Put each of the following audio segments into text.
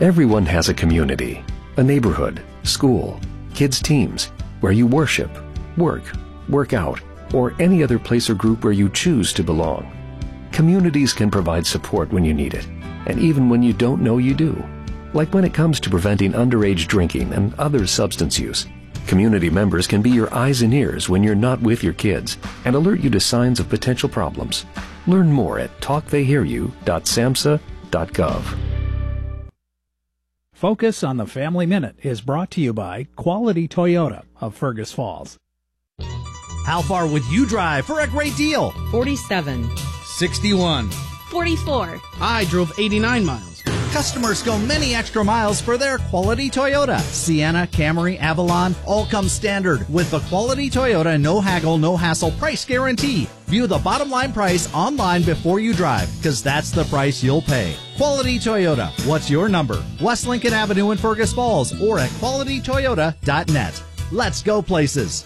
Everyone has a community, a neighborhood, school, kids' teams, where you worship, work out, or any other place or group where you choose to belong. Communities can provide support when you need it, and even when you don't know you do. Like when it comes to preventing underage drinking and other substance use. Community members can be your eyes and ears when you're not with your kids and alert you to signs of potential problems. Learn more at talktheyhearyou.samhsa.gov. Focus on the Family Minute is brought to you by Quality Toyota of Fergus Falls. How far would you drive for a great deal? 47. 61. 44. I drove 89 miles. Customers go many extra miles for their Quality Toyota. Sienna, Camry, Avalon, all come standard with the Quality Toyota no haggle, no hassle price guarantee. View the bottom line price online before you drive, because that's the price you'll pay. Quality Toyota. What's your number? West Lincoln Avenue in Fergus Falls or at qualitytoyota.net. Let's go places.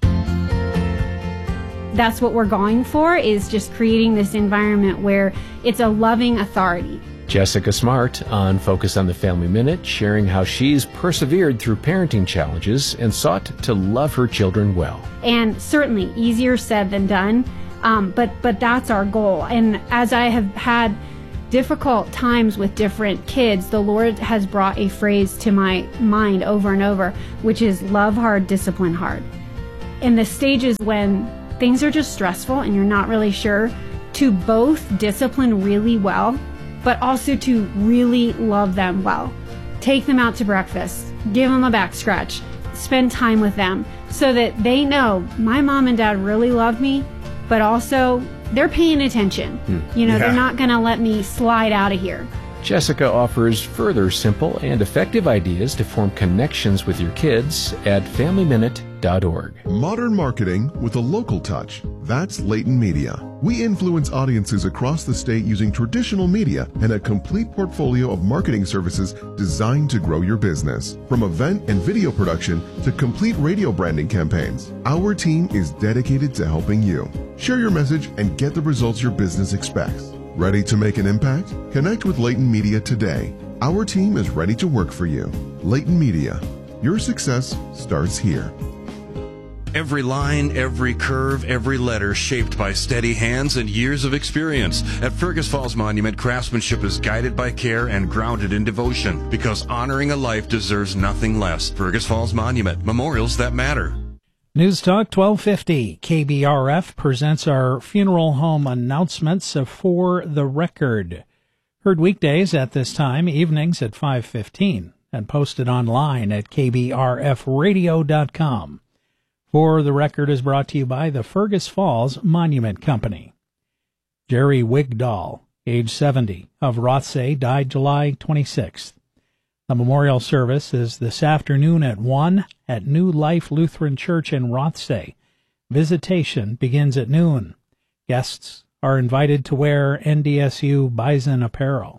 That's what we're going for, is just creating this environment where it's a loving authority. Jessica Smart on Focus on the Family Minute, sharing how she's persevered through parenting challenges and sought to love her children well. And certainly easier said than done, but that's our goal. And as I have had difficult times with different kids, the Lord has brought a phrase to my mind over and over, which is love hard, discipline hard. In the stages when things are just stressful and you're not really sure, to both discipline really well, but also to really love them well. Take them out to breakfast, give them a back scratch, spend time with them so that they know my mom and dad really love me, but also they're paying attention. They're not going to let me slide out of here. Jessica offers further simple and effective ideas to form connections with your kids at FamilyMinute.org. Modern marketing with a local touch. That's Leighton Media. We influence audiences across the state using traditional media and a complete portfolio of marketing services designed to grow your business. From event and video production to complete radio branding campaigns, our team is dedicated to helping you. Share your message and get the results your business expects. Ready to make an impact? Connect with Leighton Media today. Our team is ready to work for you. Leighton Media. Your success starts here. Every line, every curve, every letter shaped by steady hands and years of experience. At Fergus Falls Monument, craftsmanship is guided by care and grounded in devotion, because honoring a life deserves nothing less. Fergus Falls Monument, memorials that matter. News Talk 1250 KBRF presents our funeral home announcements For the Record. Heard weekdays at this time, evenings at 5:15, and posted online at kbrfradio.com. For the Record is brought to you by the Fergus Falls Monument Company. Jerry Wigdahl, age 70, of Rothsay, died July 26th. The memorial service is this afternoon at 1 at New Life Lutheran Church in Rothsay. Visitation begins at noon. Guests are invited to wear NDSU Bison apparel.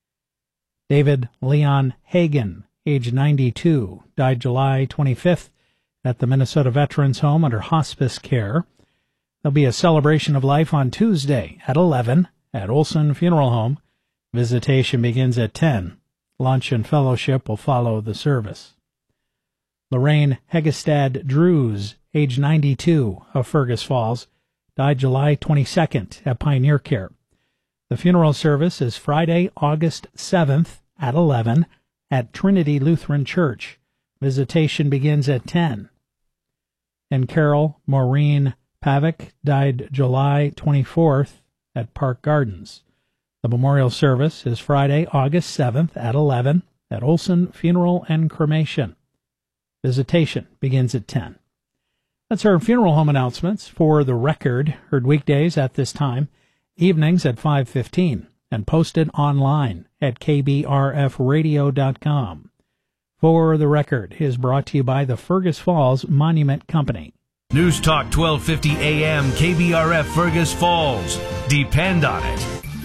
David Leon Hagen, age 92, died July 25th at the Minnesota Veterans Home under hospice care. There'll be a celebration of life on Tuesday at 11 at Olson Funeral Home. Visitation begins at 10. Lunch and fellowship will follow the service. Lorraine Hegestad Drews, age 92, of Fergus Falls, died July 22nd at Pioneer Care. The funeral service is Friday, August 7th at 11 at Trinity Lutheran Church. Visitation begins at 10. And Carol Maureen Pavick died July 24th at Park Gardens. The memorial service is Friday, August 7th at 11 at Olson Funeral and Cremation. Visitation begins at 10. That's our funeral home announcements For the Record, heard weekdays at this time, evenings at 5:15, and posted online at kbrfradio.com. For the Record is brought to you by the Fergus Falls Monument Company. News Talk 1250 AM KBRF Fergus Falls. Depend on it.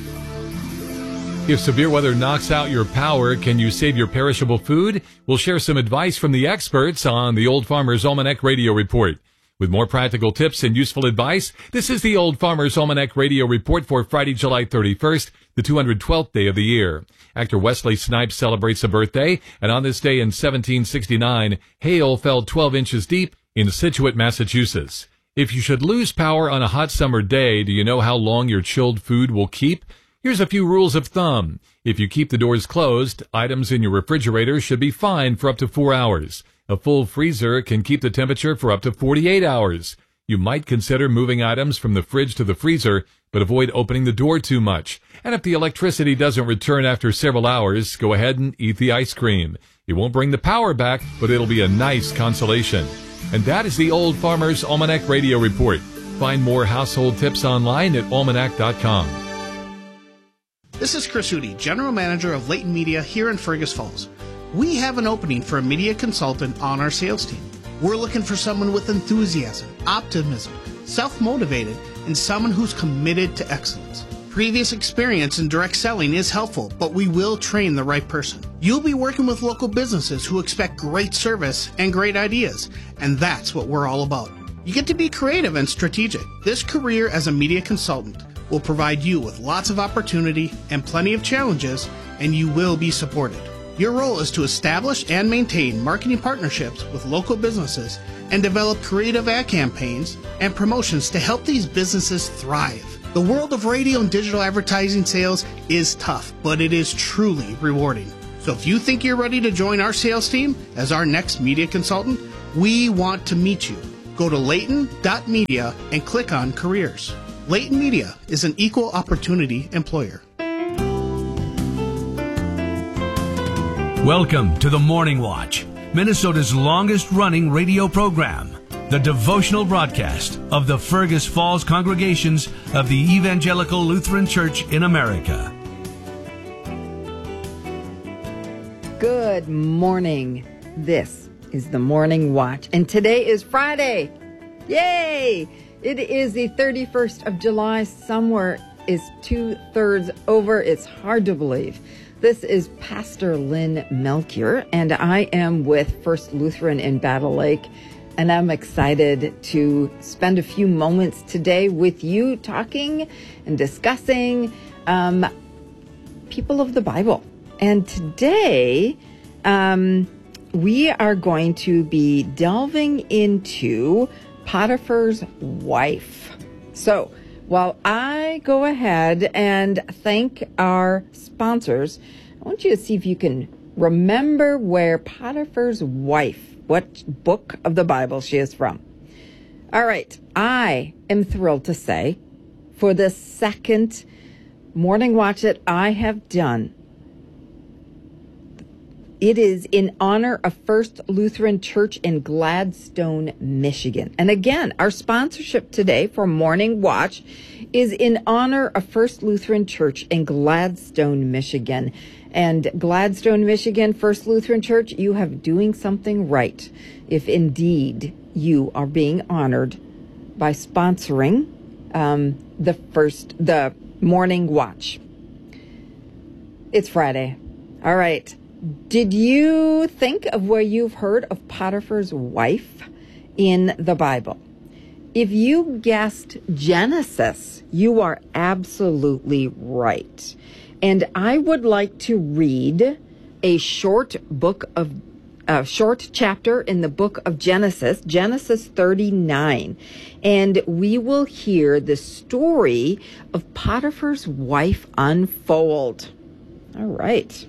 If severe weather knocks out your power, can you save your perishable food? We'll share some advice from the experts on the Old Farmer's Almanac Radio Report. With more practical tips and useful advice, this is the Old Farmer's Almanac Radio Report for Friday, July 31st, the 212th day of the year. Actor Wesley Snipes celebrates a birthday, and on this day in 1769, hail fell 12 inches deep in Scituate, Massachusetts. If you should lose power on a hot summer day, do you know how long your chilled food will keep? Here's a few rules of thumb. If you keep the doors closed, items in your refrigerator should be fine for up to 4 hours. A full freezer can keep the temperature for up to 48 hours. You might consider moving items from the fridge to the freezer, but avoid opening the door too much. And if the electricity doesn't return after several hours, go ahead and eat the ice cream. It won't bring the power back, but it'll be a nice consolation. And that is the Old Farmer's Almanac Radio Report. Find more household tips online at almanac.com. This is Chris Hootie, General Manager of Leighton Media here in Fergus Falls. We have an opening for a media consultant on our sales team. We're looking for someone with enthusiasm, optimism, self-motivated, and someone who's committed to excellence. Previous experience in direct selling is helpful, but we will train the right person. You'll be working with local businesses who expect great service and great ideas, and that's what we're all about. You get to be creative and strategic. This career as a media consultant will provide you with lots of opportunity and plenty of challenges, and you will be supported. Your role is to establish and maintain marketing partnerships with local businesses and develop creative ad campaigns and promotions to help these businesses thrive. The world of radio and digital advertising sales is tough, but it is truly rewarding. So if you think you're ready to join our sales team as our next media consultant, we want to meet you. Go to layton.media and click on careers. Leighton Media is an equal opportunity employer. Welcome to the Morning Watch, Minnesota's longest running radio program, the devotional broadcast of the Fergus Falls congregations of the Evangelical Lutheran Church in America. Good morning. This is the Morning Watch, and today is Friday. Yay! It is the 31st of July. Somewhere is 2/3 over. It's hard to believe. This is Pastor Lynn Melchior, and I am with First Lutheran in Battle Lake, and I'm excited to spend a few moments today with you talking and discussing people of the Bible. And today we are going to be delving into Potiphar's wife. So while I go ahead and thank our sponsors, I want you to see if you can remember where Potiphar's wife, what book of the Bible she is from. All right, I am thrilled to say for the second Morning Watch that I have done, it is in honor of First Lutheran Church in Gladstone, Michigan. And again, our sponsorship today for Morning Watch is in honor of First Lutheran Church in Gladstone, Michigan. And Gladstone, Michigan, First Lutheran Church, you have doing something right if indeed you are being honored by sponsoring the Morning Watch. It's Friday. All right. Did you think of where you've heard of Potiphar's wife in the Bible? If you guessed Genesis, you are absolutely right. And I would like to read a short chapter in the book of Genesis, Genesis 39. And we will hear the story of Potiphar's wife unfold. All right.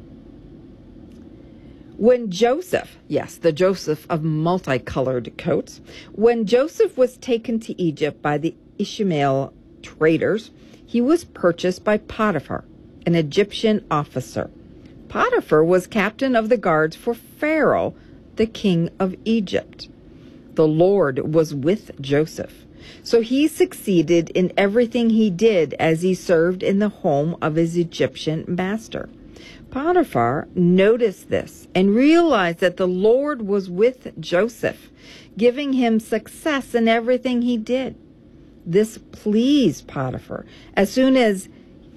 When Joseph, yes, the Joseph of multicolored coats, when Joseph was taken to Egypt by the Ishmael traders, he was purchased by Potiphar, an Egyptian officer. Potiphar was captain of the guards for Pharaoh, the king of Egypt. The Lord was with Joseph, so he succeeded in everything he did as he served in the home of his Egyptian master. Potiphar noticed this and realized that the Lord was with Joseph, giving him success in everything he did. This pleased Potiphar. As soon as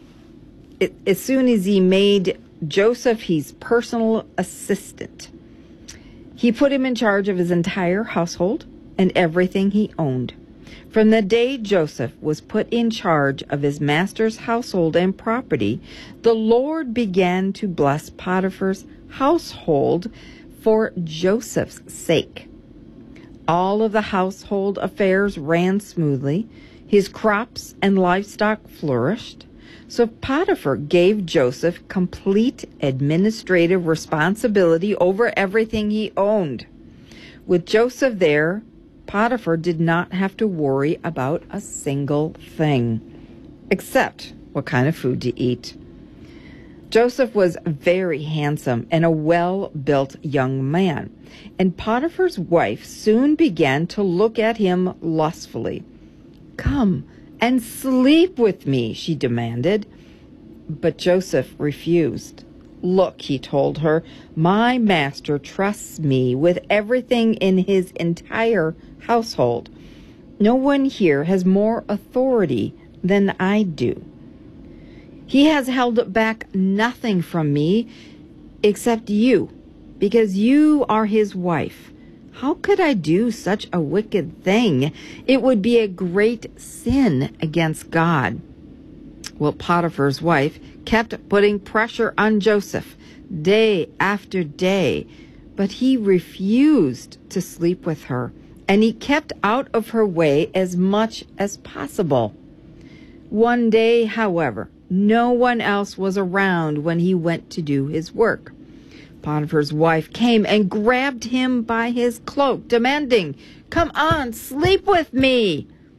he made Joseph his personal assistant, he put him in charge of his entire household and everything he owned. From the day Joseph was put in charge of his master's household and property, the Lord began to bless Potiphar's household for Joseph's sake. All of the household affairs ran smoothly. His crops and livestock flourished. So Potiphar gave Joseph complete administrative responsibility over everything he owned. With Joseph there, Potiphar did not have to worry about a single thing, except what kind of food to eat. Joseph was very handsome and a well-built young man, and Potiphar's wife soon began to look at him lustfully. "Come and sleep with me," she demanded. But Joseph refused. "Look," he told her, "my master trusts me with everything in his entire household. No one here has more authority than I do. He has held back nothing from me except you, because you are his wife. How could I do such a wicked thing? It would be a great sin against God." Well, Potiphar's wife kept putting pressure on Joseph day after day, but he refused to sleep with her, and he kept out of her way as much as possible. One day, however, no one else was around when he went to do his work. Potiphar's wife came and grabbed him by his cloak, demanding, "Come on, sleep with me."